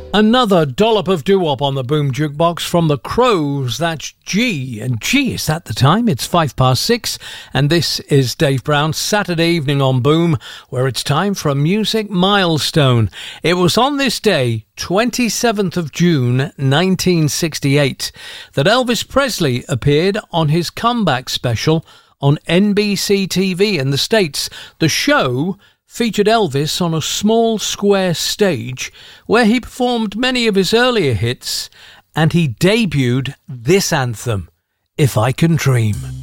Another dollop of doo-wop on the Boom Jukebox from the Crows. That's G. And G, is that the time? It's 6:05. And this is Dave Brown's Saturday evening on Boom, where it's time for a music milestone. It was on this day, 27th of June, 1968, that Elvis Presley appeared on his comeback special on NBC TV in the States. The show featured Elvis on a small square stage where he performed many of his earlier hits, and he debuted this anthem, If I Can Dream.